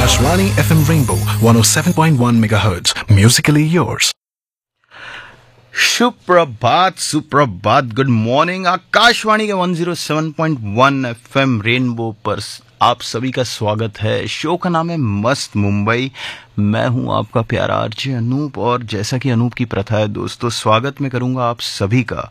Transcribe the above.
Akashvani FM Rainbow 107.1 MHz. Musically yours. सुप्रभात सुप्रभात, good morning. Akashvani के 107.1 एफएम रेनबो पर आप सभी का स्वागत है। शो का नाम है मस्त मुंबई। मैं हूं आपका प्यारा आरजे अनूप, और जैसा कि अनूप की प्रथा है दोस्तों, स्वागत मैं करूंगा आप सभी का